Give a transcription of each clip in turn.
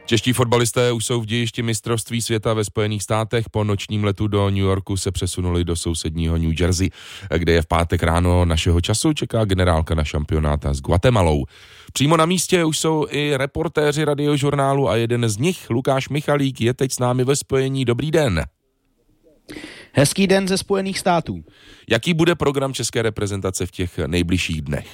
Čeští fotbalisté už jsou v dějišti mistrovství světa ve Spojených státech. Po nočním letu do New Yorku se přesunuli do sousedního New Jersey, kde je v pátek ráno našeho času čeká generálka na šampionáta s Guatemalou. Přímo na místě už jsou i reportéři Radiožurnálu a jeden z nich, Lukáš Michalík, je teď s námi ve spojení. Dobrý den. Hezký den ze Spojených států. Jaký bude program české reprezentace v těch nejbližších dnech?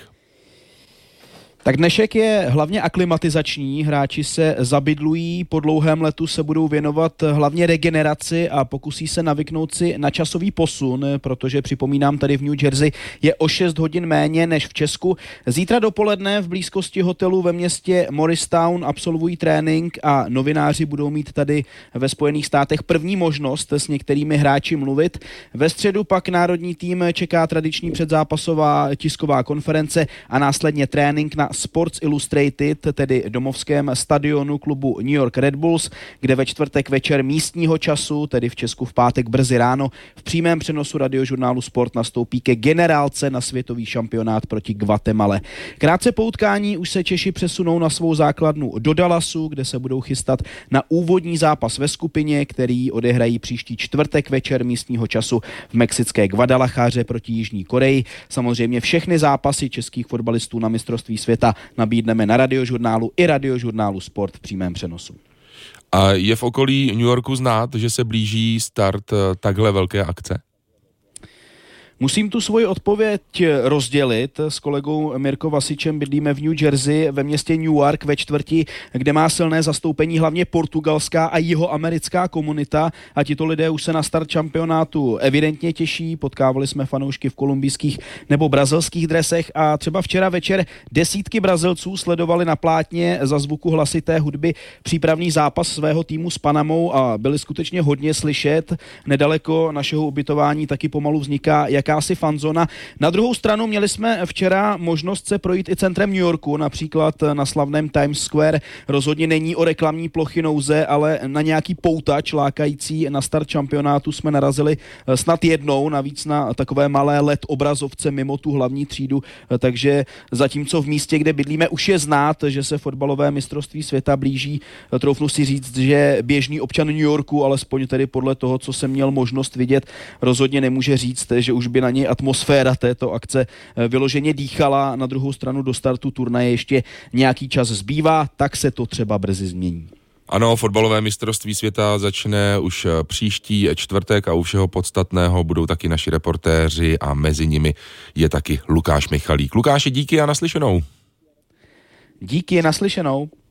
Tak dnešek je hlavně aklimatizační, hráči se zabydlují, po dlouhém letu se budou věnovat hlavně regeneraci a pokusí se navyknout si na časový posun, protože připomínám, tady v New Jersey je o 6 hodin méně než v Česku. Zítra dopoledne v blízkosti hotelu ve městě Morristown absolvují trénink a novináři budou mít tady ve Spojených státech první možnost s některými hráči mluvit. Ve středu pak národní tým čeká tradiční předzápasová tisková konference a následně trénink na Sports Illustrated, tedy domovském stadionu klubu New York Red Bulls, kde ve čtvrtek večer místního času, tedy v Česku v pátek brzy ráno, v přímém přenosu Radiožurnálu Sport nastoupí ke generálce na světový šampionát proti Guatemale. Krátce po utkání už se Češi přesunou na svou základnu do Dallasu, kde se budou chystat na úvodní zápas ve skupině, který odehrají příští čtvrtek večer místního času v mexické Guadalajáře proti Jižní Koreji. Samozřejmě všechny zápasy českých fotbalistů na mistrovství světa nabídneme na Radiožurnálu i Radiožurnálu Sport v přímém přenosu. A je v okolí New Yorku znát, že se blíží start takhle velké akce? Musím tu svoji odpověď rozdělit. S kolegou Mirko Vasičem bydlíme v New Jersey ve městě Newark ve čtvrti, kde má silné zastoupení hlavně portugalská a jihoamerická komunita a tito lidé už se na start šampionátu evidentně těší. Potkávali jsme fanoušky v kolumbijských nebo brazilských dresech a třeba včera večer desítky Brazilců sledovali na plátně za zvuku hlasité hudby přípravný zápas svého týmu s Panamou a byli skutečně hodně slyšet. Nedaleko našeho ubytování taky pomalu vzniká jakási fanzona. Na druhou stranu měli jsme včera možnost se projít i centrem New Yorku, například na slavném Times Square. Rozhodně není o reklamní plochy nouze, ale na nějaký poutač lákající na start šampionátu jsme narazili snad jednou, navíc na takové malé LED obrazovce mimo tu hlavní třídu, takže zatímco v místě, kde bydlíme, už je znát, že se fotbalové mistrovství světa blíží, troufnu si říct, že běžný občan New Yorku, alespoň tedy podle toho, co jsem měl možnost vidět, rozhodně nemůže říct, že už by na něj atmosféra této akce vyloženě dýchala. Na druhou stranu do startu turnaje ještě nějaký čas zbývá, tak se to třeba brzy změní. Ano, fotbalové mistrovství světa začne už příští čtvrtek a u všeho podstatného budou taky naši reportéři a mezi nimi je taky Lukáš Michalík. Lukáši, díky a naslyšenou. Díky, naslyšenou.